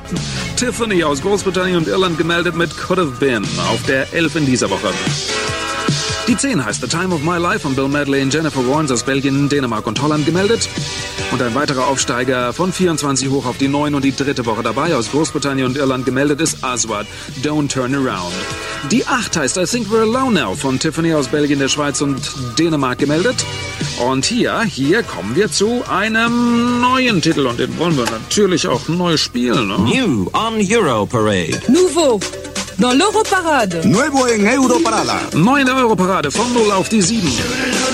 Tiffany aus Großbritannien und Irland gemeldet mit Could Have Been auf der 11 in dieser Woche. Die 10 heißt The Time of My Life von Bill Medley und Jennifer Warnes aus Belgien, Dänemark und Holland gemeldet. Und ein weiterer Aufsteiger von 24 hoch auf die 9 und die 3. Woche dabei aus Großbritannien und Irland gemeldet ist Aswad, Don't Turn Around. Die 8 heißt I Think We're Alone Now von Tiffany aus Belgien, der Schweiz und Dänemark gemeldet. Und hier kommen wir zu einem neuen Titel und den wollen wir natürlich auch neu spielen. Ne? New on Europarade. Nouveau dans l'Europarade. Nuevo en Europarada. Neu in der Europarade von 0 auf die 7.